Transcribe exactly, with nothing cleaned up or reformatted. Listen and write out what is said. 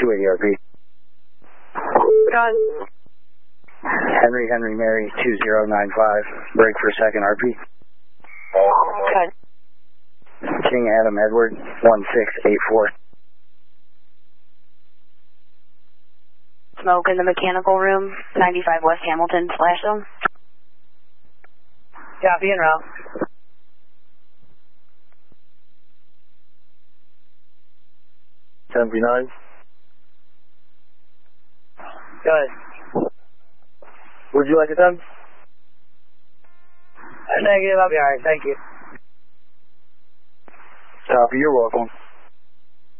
two eighty R P. Got Henry, Henry, Mary, two zero nine five. Break for second R P. Okay. King Adam Edward, one six eight four. Smoke in the mechanical room, ninety-five West Hamilton, slash zone. Copy en route. seventy-nine. Go ahead. Would you like it done? Negative, I'll be alright, thank you. Copy, you're welcome.